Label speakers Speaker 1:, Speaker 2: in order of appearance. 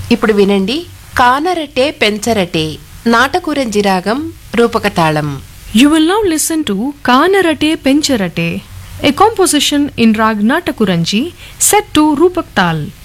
Speaker 1: ఇప్పుడు వినండి కానరటే పెంచరటే నాటకురంజి రాగం రూపకతాళం.
Speaker 2: You will now listen to Kanarate Pencharate, a composition in Rag Natakuranji set to Rupak Tal.